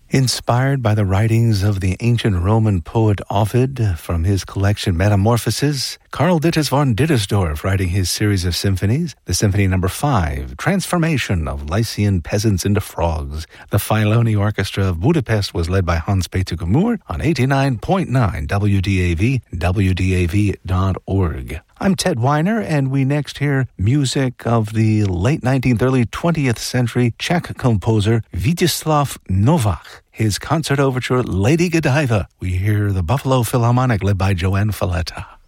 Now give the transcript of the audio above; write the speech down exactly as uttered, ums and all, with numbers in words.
Inspired by the writings of the ancient Roman poet Ovid from his collection Metamorphoses, Karl Dittus von Dittersdorf writing his series of symphonies, the Symphony Number five, Transformation of Lycian Peasants into Frogs. The Filoni Orchestra of Budapest was led by Hans-Peter Gmür on eighty-nine point nine W D A V, W D A V dot org. I'm Ted Weiner, and we next hear music of the late nineteenth, early twentieth century Czech composer Vítězslav Novák. His concert overture, Lady Godiva. We hear the Buffalo Philharmonic led by Joanne Falletta.